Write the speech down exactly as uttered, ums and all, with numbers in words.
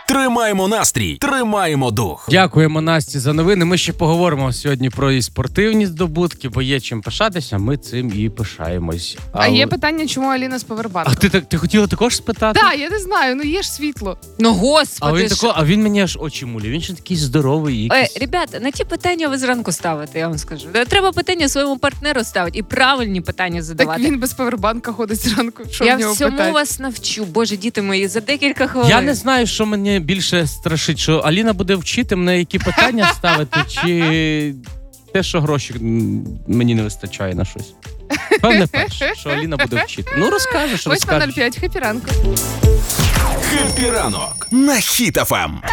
Тримаємо настрій, тримаємо дух. Дякуємо Насті за новини. Ми ще поговоримо сьогодні про її спортивні здобутки, бо є чим пишатися, ми цим і пишаємось. А, А є от- питання, чому Аліна з павербанком? А ти, так- ти хотіла також спитати? Так, я не знаю, ну є ж світло. Ну, А господи. він, ж. тако, а він мені аж очі мулі. Він ще такий здоровий. Е, Якийсь... ребята, на ті питання ви зранку ставите, я вам скажу. Е, Треба питання своєму партнеру ставити і правильні питання Так задавати. він без павербанка ходить зранку. Що Я в нього всьому питати? вас навчу. Боже, діти мої, за декілька хвилин. Я не знаю, що мені більше страшить, що Аліна буде вчити мене, які питання ставити, чи те, що гроші м, мені не вистачає на щось. Певне перше, що Аліна буде вчити. Ну, розкажеш, восьма нуль розкажеш. п'ять, хеппі ранку. Хеппі ранок на Хіт еф ем.